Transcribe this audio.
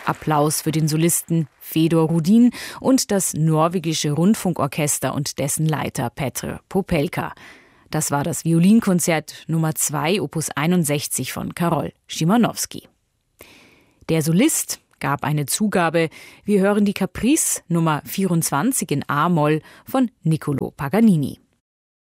Applaus für den Solisten Fedor Rudin und das norwegische Rundfunkorchester und dessen Leiter Petr Popelka. Das war das Violinkonzert Nummer 2, Opus 61 von Karol Szymanowski. Der Solist gab eine Zugabe. Wir hören die Caprice Nummer 24 in A-Moll von Niccolò Paganini.